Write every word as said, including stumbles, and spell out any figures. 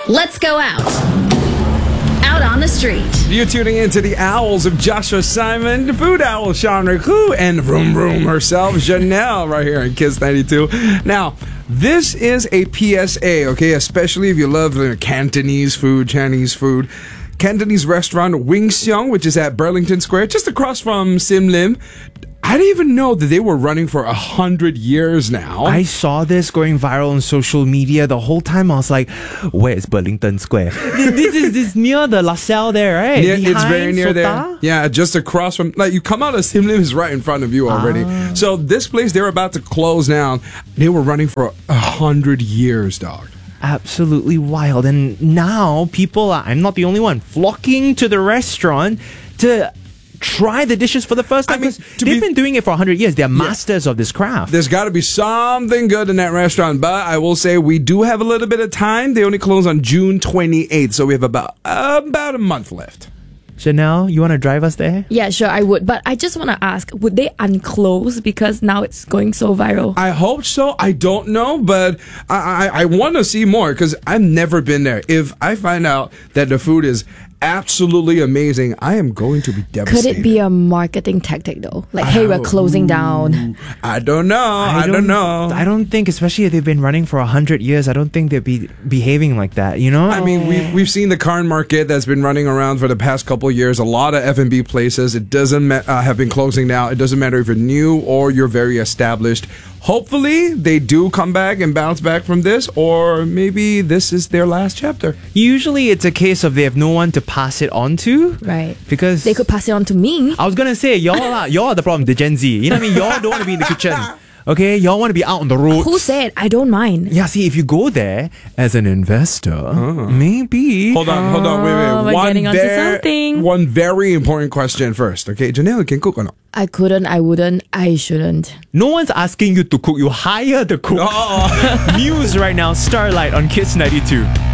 Let's go out. Out on the street. You're tuning in to the Owls of Joshua Simon, the food owl Sean Riku, and Vroom Vroom herself, Janelle, right here in Kiss ninety-two. Now, this is a P S A, okay? Especially if you love the Cantonese food, Chinese food. Cantonese restaurant Wing Xiong, which is at Burlington Square, just across from Sim Lim. I didn't even know that they were running for a hundred years now. I saw this going viral on social media. The whole time I was like, where is Burlington Square? this is this near the LaSalle there, right? Yeah, it's Behind very near Sota? there. Yeah, just across from, like, you come out of Sim Lim is right in front of you already. Ah. So this place, they're about to close down. They were running for a hundred years, dog. Absolutely wild. And now people are, I'm not the only one, flocking to the restaurant to try the dishes for the first time. I mean, Because to they've be- been doing it for one hundred years. They're masters of this craft. There's got to be something good in that restaurant, but I will say we do have a little bit of time. They only close on June twenty-eighth, so we have about uh, about a month left. Chanel, you want to drive us there? Yeah, sure, I would. But I just want to ask, would they unclose because now it's going so viral? I hope so. I don't know, but I I, I want to see more because I've never been there. If I find out that the food is absolutely amazing, I am going to be devastated. Could it be a marketing tactic though? Like, hey, we're closing down. I don't know. I, don't, know. I don't think, especially if they've been running for one hundred years, I don't think they'd be behaving like that, you know? I mean, we've, we've seen the Karn Market that's been running around for the past couple of years. A lot of F and B places, it doesn't ma- uh, have been closing down. It doesn't matter if you're new or you're very established. Hopefully, they do come back and bounce back from this, or maybe this is their last chapter. Usually it's a case of they have no one to pass it on to. Right. Because They could pass it on to me. I was gonna say, y'all are, y'all are the problem, the Gen Z. You know what I mean? Y'all don't want to be in the kitchen. Okay? Y'all want to be out on the road. Who said? I don't mind. Yeah, see, if you go there as an investor, maybe. Hold on, hold on, wait, wait. Oh, we're getting onto something. One very important question first. Okay, Janelle can cook or not? I couldn't, I wouldn't, I shouldn't. No one's asking you to cook. You hire the cook. News right now, Starlight on Kiss ninety-two.